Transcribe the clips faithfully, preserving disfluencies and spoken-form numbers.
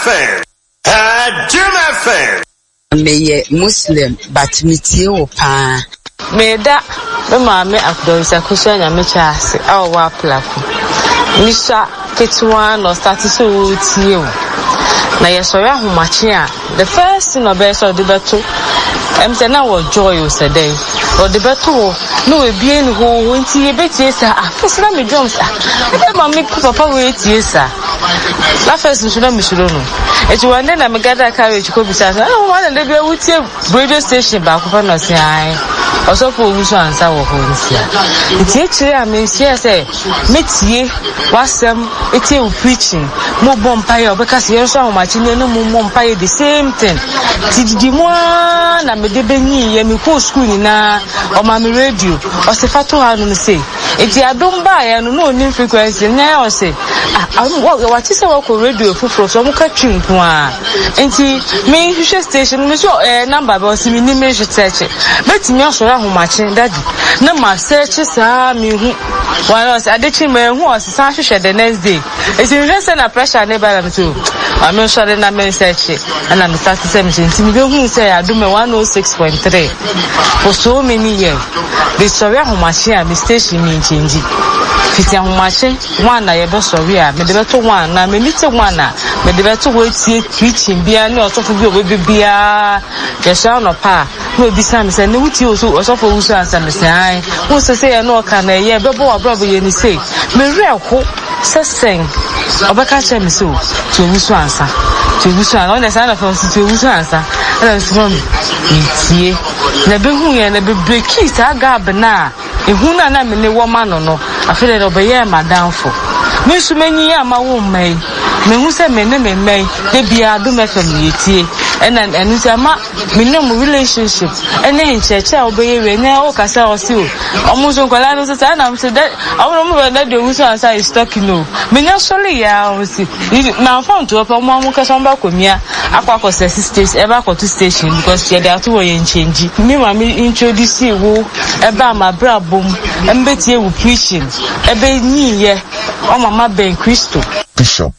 F M. Jim F M. Me Muslim, but me too, pa. Me that, me mammy, after a cushion and me chassis, our waplaku. Misha, Ketuan or status with you. Now, yes, I am much here. The first thing I best of the battle, I'm saying I was joyous a day. Or the battle, no, a being who went to a bit, yes, sir. First, let me jump, sir. I never make papa wait, yes, sir. La first, Mister Michurono. It's one day I'm a gather carriage, could be said, I don't want to live with your radio station back upon us. I also for which one our homes here. It's actually, I mean, yes, eh, meet ye, was some, it's you preaching, more bompire, because you're so much in no more bompire, the same thing. Did the one I'm a debeni, and me post school na, or mammy radio, or Sefato, I don't say. It's I don't buy and no new frequency, now say, I'm what is our radio for some catching. And me, you should station, Miss your number, but see me, measure search it. But me also how much in that. No, my searches are me who was a ditching man who was a the next day. It's interesting a pressure neighbor too. I'm not sure that I'm search it, and I'm starting seventeen. Me who say I do me one oh six point three for so many years. The story how much here, my station mean change. Fiti ahomache one na yebe sorry a me de beto one na me nite one na me de beto we tie preaching bia na osofo bi obe bia je sha no pa no bi sam se ne wuti oso osofo wusu ansam se ai wo se se ye no ka na ye bebo wa bro ye ni sei me reko se sen obeka che me so to wusu ansa to wusu an on the side of to wusu ansa na so me tie na be hu ye na be break sa gab na ehuna na me ne wo ma no no afele do be ye madam for me su menyi ama wo mai me hu se me ne me mai de bia do me fam yetie ena enu se ma me ne mo relationship ena ncheche obeye we na o kasa o si o omo so kwala no se na me se de omo mo na de wu so ansa is talking no me nya sole ya o si na phone to opa mo mo kasa mba komia akwa ko se station e ba ko to station because she dey to wo yen change me ma me introduce wo e ba ma bra bom embetie wo preaching ebe nyi ye o mama ben Christo Bishop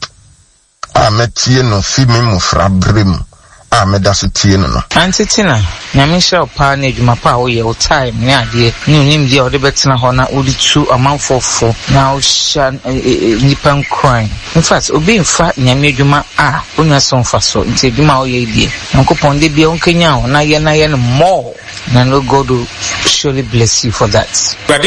ametie no fi me mu fra brem ameda so tie no no antitina nyame sha pa na adwuma pa wo ye o time ne ade ne nim die o de betina ho na odi tu amanfofo na o sha nipa crime in fact obi mfa nyame adwuma a onya so mfa so nti adwuma wo ye die nkopon de bia onkenya ho na ye na ye no more na no God will surely bless you for that.